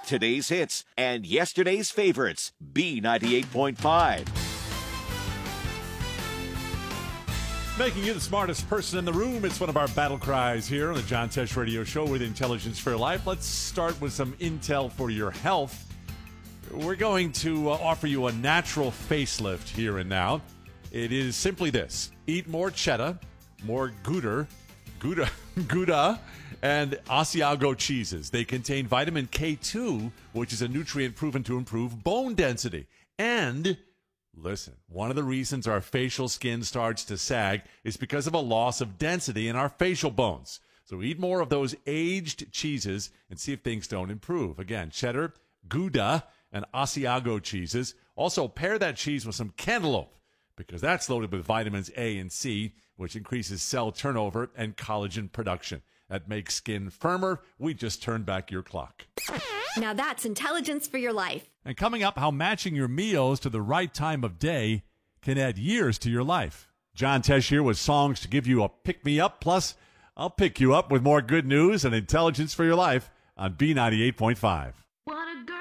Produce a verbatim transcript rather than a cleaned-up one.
today's hits, and yesterday's favorites. B ninety-eight point five. Making you the smartest person in the room. It's one of our battle cries here on the John Tesh Radio Show with Intelligence for Your Life. Let's start with some intel for your health. We're going to uh, offer you a natural facelift here and now. It is simply this. Eat more cheddar, more Gouda, Gouda, Gouda, and Asiago cheeses. They contain vitamin K two, which is a nutrient proven to improve bone density. And listen, one of the reasons our facial skin starts to sag is because of a loss of density in our facial bones. So eat more of those aged cheeses and see if things don't improve. Again, cheddar, Gouda, and Asiago cheeses. Also, pair that cheese with some cantaloupe because that's loaded with vitamins A and C, which increases cell turnover and collagen production. That makes skin firmer. We just turned back your clock. Now that's intelligence for your life. And coming up, how matching your meals to the right time of day can add years to your life. John Tesh here with songs to give you a pick-me-up. Plus, I'll pick you up with more good news and intelligence for your life on B ninety-eight point five.